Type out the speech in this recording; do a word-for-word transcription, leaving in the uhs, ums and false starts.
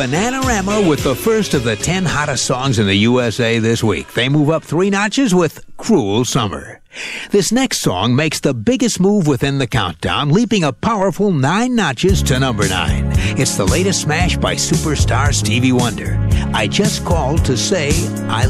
Bananarama with the first of the ten hottest songs in the U S A this week. They move up three notches with Cruel Summer. This next song makes the biggest move within the countdown, leaping a powerful nine notches to number nine. It's the latest smash by superstar Stevie Wonder. I Just Called to Say I